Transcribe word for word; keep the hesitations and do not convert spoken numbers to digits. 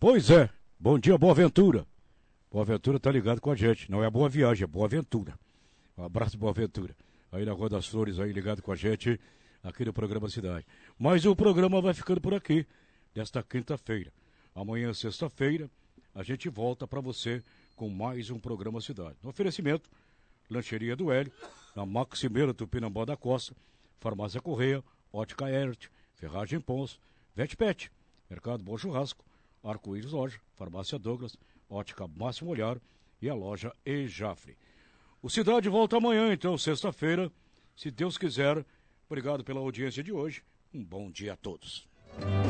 Pois é, bom dia, Boa Ventura. Boa Ventura tá ligado com a gente, não é Boa Viagem, é Boa Ventura. Um abraço, Boa Ventura. Aí na Rua das Flores, aí ligado com a gente, aqui no programa Cidade. Mas o programa vai ficando por aqui, desta quinta-feira. Amanhã, sexta-feira, a gente volta para você com mais um programa Cidade. No oferecimento, Lancheria do Hélio, na Maximeira Tupinambá da Costa, Farmácia Correia, Ótica Ert, Ferragem Pons, Vetpet, Mercado Bom Churrasco, Arco-Íris Loja, Farmácia Douglas, Ótica Máximo Olhar e a loja Ejafre. O Cidade volta amanhã, então, sexta-feira, se Deus quiser. Obrigado pela audiência de hoje. Um bom dia a todos.